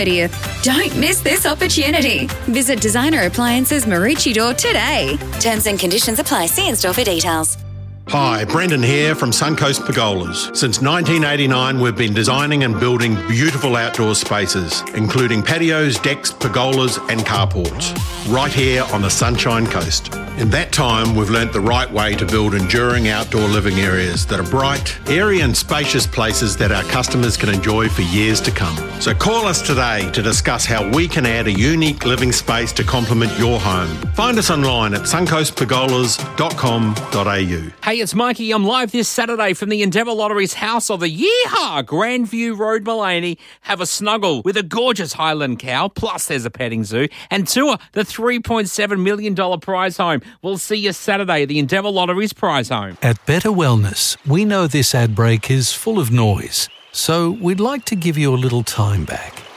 30th. Don't miss this opportunity. Visit Designer Appliances Maroochydore today. Terms and conditions apply. See in-store for details. Hi, Brendan here from Suncoast Pergolas. Since 1989, we've been designing and building beautiful outdoor spaces, including patios, decks, pergolas and carports, right here on the Sunshine Coast. In that time, we've learnt the right way to build enduring outdoor living areas that are bright, airy and spacious places that our customers can enjoy for years to come. So call us today to discuss how we can add a unique living space to complement your home. Find us online at suncoastpergolas.com.au. Hey, it's Mikey. I'm live this Saturday from the Endeavour Lottery's House of the Yeehaw, Grandview Road, Mullaney. Have a snuggle with a gorgeous Highland cow, plus there's a petting zoo, and tour the $3.7 million prize home. We'll see you Saturday at the Endeavour Lottery's prize home. At Better Wellness, we know this ad break is full of noise, so we'd like to give you a little time back.